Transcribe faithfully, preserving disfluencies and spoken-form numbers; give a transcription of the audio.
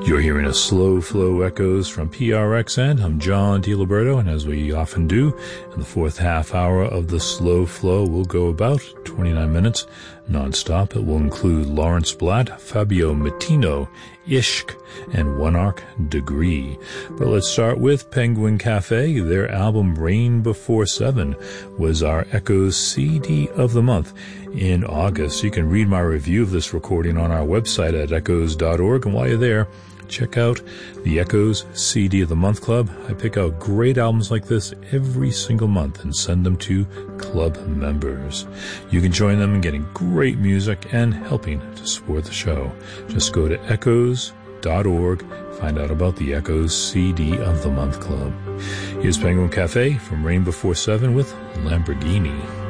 You're hearing a Slow Flow Echoes from P R X N. I'm John DiLiberto, and as we often do, in the fourth half hour of the Slow Flow, we'll go about twenty-nine minutes non-stop. It will include Lawrence Blatt, Fabio Matino, Ishq, and One Arc Degree. But let's start with Penguin Cafe. Their album Rain Before Seven was our Echoes C D of the month in August. You can read my review of this recording on our website at echoes dot org, and while you're there, check out the Echoes C D of the Month Club. I pick out great albums like this every single month and send them to club members. You can join them in getting great music and helping to support the show. Just go to echoes dot org, find out about the Echoes C D of the Month Club. Here's Penguin Cafe from Rain Before Seven with Lamborghini.